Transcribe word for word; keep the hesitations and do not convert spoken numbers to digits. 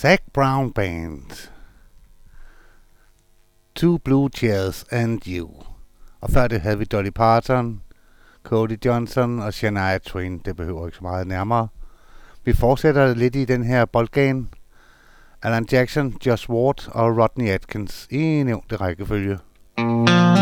Zac Brown Band. Two Blue Chairs and You. Og før det havde vi Dolly Parton, Cody Johnson og Shania Twain. Det behøver ikke så meget nærmere. Vi fortsætter lidt i den her boldgane. Alan Jackson, Josh Ward og Rodney Atkins i nævnte rækkefølge.